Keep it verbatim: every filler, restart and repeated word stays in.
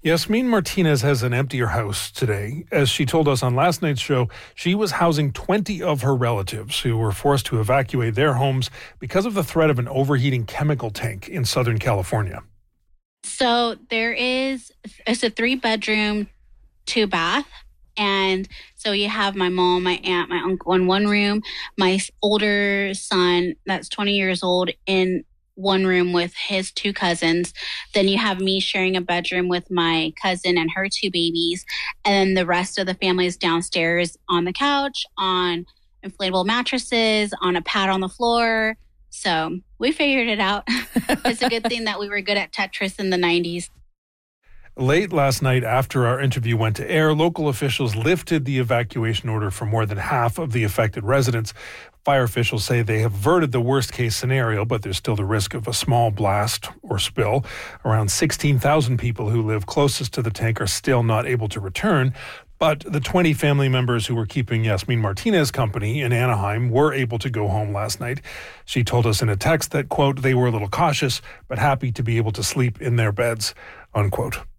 Yasmin Martinez has an emptier house today. As she told us on last night's show, she was housing twenty of her relatives who were forced to evacuate their homes because of the threat of an overheating chemical tank in Southern California. So there is, it's a three bedroom, two bath. And so you have my mom, my aunt, my uncle in one room, my older son that's twenty years old in one room with his two cousins. Then you have me sharing a bedroom with my cousin and her two babies. And then the rest of the family is downstairs on the couch, on inflatable mattresses, on a pad on the floor. So we figured it out. It's a good thing that we were good at Tetris in the nineties. Late last night, after our interview went to air, local officials lifted the evacuation order for more than half of the affected residents. Fire officials say they have averted the worst-case scenario, but there's still the risk of a small blast or spill. Around sixteen thousand people who live closest to the tank are still not able to return. But the twenty family members who were keeping Yasmin Martinez company in Anaheim were able to go home last night. She told us in a text that, quote, they were a little cautious, but happy to be able to sleep in their beds, unquote.